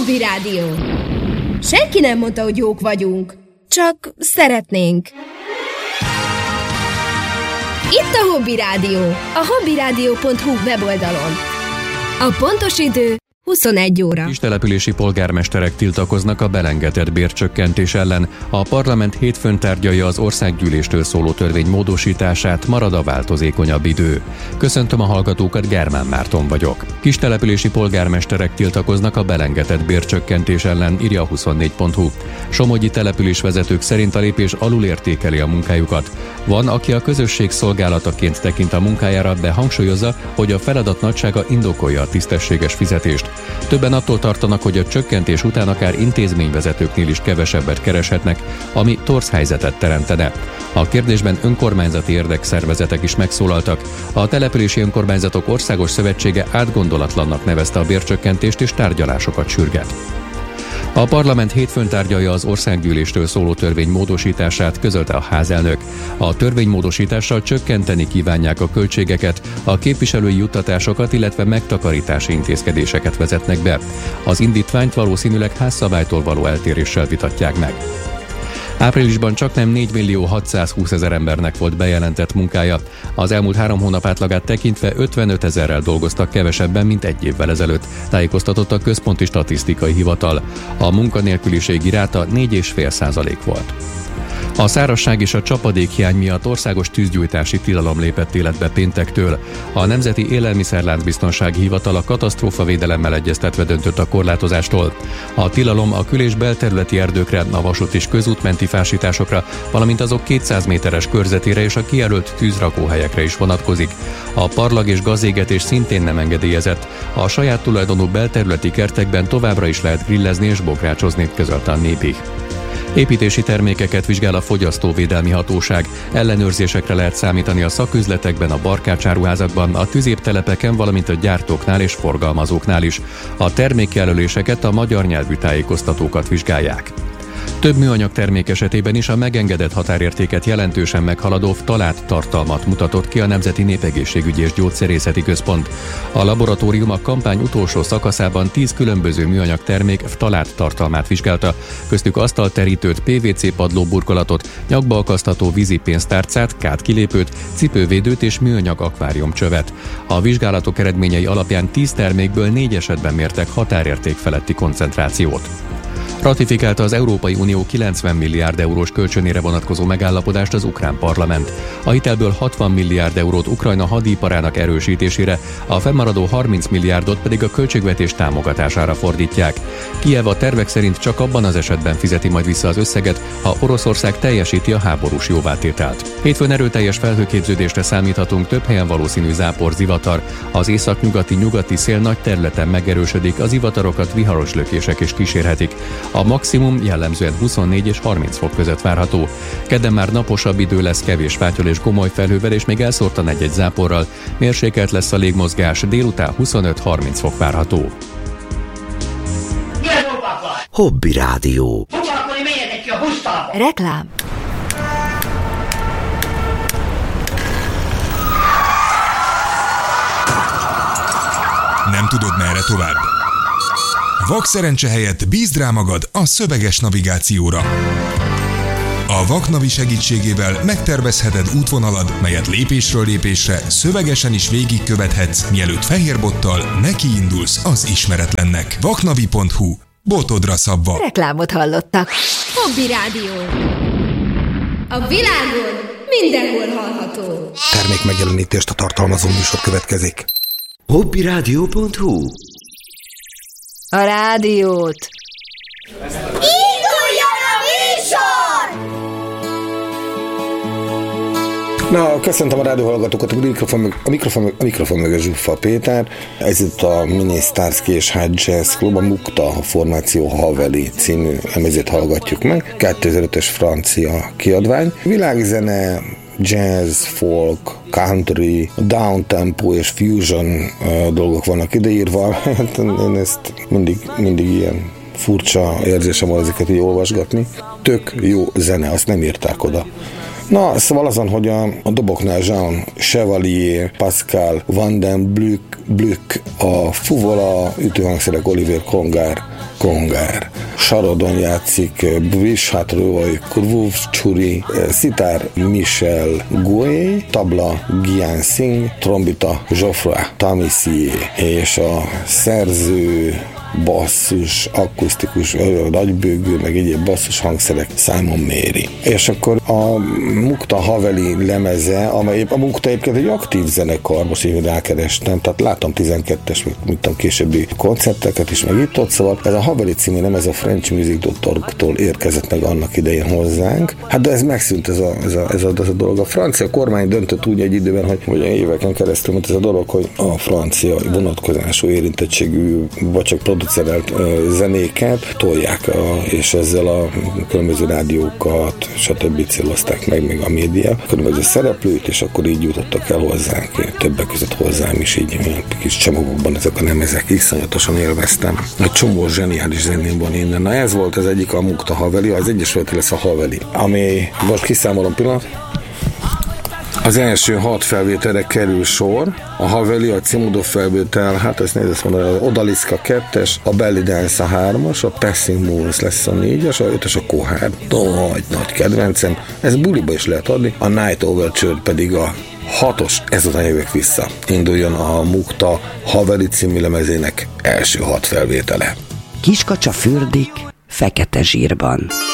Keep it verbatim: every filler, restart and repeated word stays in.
Hobby Rádió. Senki nem mondta, hogy jók vagyunk, csak szeretnénk. Itt a Hobby Rádió, a hobbyradio pont hu weboldalon. A pontos idő huszonegy óra. Kistelepülési polgármesterek tiltakoznak a belengedett bércsökkentés ellen. A parlament hétfőn tárgyalja az országgyűléstől szóló törvény módosítását, marad a változékonyabb idő. Köszöntöm a hallgatókat, Germán Márton vagyok. Kistelepülési polgármesterek tiltakoznak a belengedett bércsökkentés ellen, írja a huszonnégy pont hu. Somogyi településvezetők szerint a lépés alulértékeli a munkájukat. Van, aki a közösség szolgálataként tekint a munkájára, de hangsúlyozza, hogy a feladat nagysága indokolja a tisztességes fizetést. Többen attól tartanak, hogy a csökkentés után akár intézményvezetőknél is kevesebbet kereshetnek, ami torz helyzetet teremtene. A kérdésben önkormányzati érdekszervezetek is megszólaltak. A Települési Önkormányzatok Országos Szövetsége átgondolatlannak nevezte a bércsökkentést és tárgyalásokat sürget. A parlament hétfőn tárgyalja az országgyűléstől szóló törvény módosítását, közölte a házelnök. A törvénymódosítással csökkenteni kívánják a költségeket, a képviselői juttatásokat, illetve megtakarítási intézkedéseket vezetnek be. Az indítványt valószínűleg házszabálytól való eltéréssel vitatják meg. Áprilisban csaknem négymillió hatszázhúszezer embernek volt bejelentett munkája. Az elmúlt három hónap átlagát tekintve ötvenötezerrel dolgoztak kevesebben, mint egy évvel ezelőtt, tájékoztatott a Központi Statisztikai Hivatal. A munkanélküliségi ráta négy egész öt százalék volt. A szárazság és a csapadékhiány miatt országos tűzgyújtási tilalom lépett életbe péntektől. A Nemzeti Élelmiszerláncbiztonsági Hivatal a katasztrófavédelemmel egyeztetve döntött a korlátozástól. A tilalom a kül- és belterületi erdőkre, a vasút és közútmenti fásításokra, valamint azok kétszáz méteres körzetére és a kijelölt tűzrakóhelyekre is vonatkozik. A parlag és gazégetés szintén nem engedélyezett. A saját tulajdonú belterületi kertekben továbbra is lehet grillezni és bográcsozni, közölte a Népig. Építési termékeket vizsgál a Fogyasztóvédelmi Hatóság. Ellenőrzésekre lehet számítani a szaküzletekben, a barkácsáruházakban, a tüzértelepeken, valamint a gyártóknál és forgalmazóknál is. A termékjelöléseket, a magyar nyelvű tájékoztatókat vizsgálják. Több műanyag termék esetében is a megengedett határértéket jelentősen meghaladó ftalált tartalmat mutatott ki a Nemzeti Népegészségügyi és Gyógyszerészeti Központ. A laboratórium a kampány utolsó szakaszában tíz különböző műanyag termék ftalált tartalmát vizsgálta, köztük asztalterítőt, pé vé cé padlóburkolatot, nyakba akasztható vízi pénztárcát, kátkilépőt, cipővédőt és műanyag akváriumcsövet. A vizsgálatok eredményei alapján tíz termékből négy esetben mértek határérték feletti koncentrációt. Ratifikálta az Európai Unió kilencven milliárd eurós kölcsönére vonatkozó megállapodást az ukrán parlament. A hitelből hatvan milliárd eurót Ukrajna hadiiparának erősítésére, a fennmaradó harminc milliárdot pedig a költségvetés támogatására fordítják. Kijev a tervek szerint csak abban az esetben fizeti majd vissza az összeget, ha Oroszország teljesíti a háborús jóvátételt. Hétfőn erőteljes felhőképződésre számíthatunk, több helyen valószínű zápor, zivatar. Az északnyugati nyugati szél nagy területen megerősödik, az zivatarokat viharos lökések is kísérhetik. A maximum jellemzően huszonnégy és harminc fok között várható. Kedden már naposabb idő lesz, kevés fátyol és gomoly felhővel, és még elszórtan egy-egy záporral. Mérsékelt lesz a légmozgás, délután huszonöt-harminc fok várható. Hobby Rádió. Reklám. Nem tudod, merre tovább? Vakszerencse helyett bízd rá magad a szöveges navigációra. A Vaknavi segítségével megtervezheted útvonalad, melyet lépésről lépésre szövegesen is végigkövethetsz, mielőtt fehérbottal nekiindulsz az ismeretlennek. vaknavi pont hu. Botodra szabva. Reklámot hallottak. Hobby Rádió. A világon mindenhol hallható. Termék megjelenítést a tartalmazó műsor következik. hobbyradio pont hu. A rádiót. Induljon a műsor! Na, köszöntöm a rádióhallgatókat, a mikrofon, a mikrofon, a mikrofon mögött Zsuffa Péter. Ez itt a Mini Starsky és High Jazz Club, a Mukta a formáció Haveli című lemezét hallgatjuk meg. kétezer-ötös francia kiadvány. Világzene, jazz, folk, country, downtempo és fusion uh, dolgok vannak ideírva. Én ezt mindig, mindig ilyen furcsa érzésem van ezeket így olvasgatni. Tök jó zene, azt nem írták oda. Na, szóval azon, hogy a, a doboknál Jean Chevalier, Pascal Van den Blük, Blük, a fuvola, ütőhangszerek Olivier Kongár, Kongár. Sarodon játszik Brishat Roy, Kurvuv Csuri, szitár Michel Goué, tabla Gian Singh, trombita Geoffroy Tamissier, és a szerző, basszus, akusztikus, nagybőgő, meg egyéb basszus hangszerek Simon Mary. És akkor a Mukta Haveli lemeze, amely a Mukta egyébként egy aktív zenekar, most én rákerestem, tehát láttam tizenkettes, mit tudom, későbbi koncerteket is, meg itt ott, szóval ez a Haveli című lemez a French Music dot org-tól érkezett meg annak idején hozzánk. Hát de ez megszűnt ez a, ez a, ez a, ez a dolog. A francia kormány döntött úgy egy időben, hogy, hogy éveken keresztül, mint ez a dolog, hogy a francia vonatkozású érintettségű, vagy csak producerelt uh, zenéket tolják, uh, és ezzel a különböző rádiókat, stb. Célozták meg, még a média, különböző szereplőt, és akkor így jutottak el hozzánk, többek között hozzám is, így ilyen kis csomagokban ezek a lemezek, iszonyatosan élveztem. Egy csomó zseniális zeném van innen. Na ez volt az egyik, a Mukta Haveli, az egyesülete lesz a Haveli, ami most kiszámolom pillanat. Az első hat felvételre kerül sor, a Haveli, a Cimudó felvétel, hát ezt nézd, mondani, az Odaliska kettes, a Belly Dance a hármas, a Passing Moons lesz a négyes, a ötös a Kohár, nagy, nagy kedvencem, ez buliba is lehet adni, a Night Overture pedig a hatos, ezután jövök vissza. Induljon a Mukta Haveli című lemezének első hat felvétele. Kiskacsa fürdik fekete zsírban.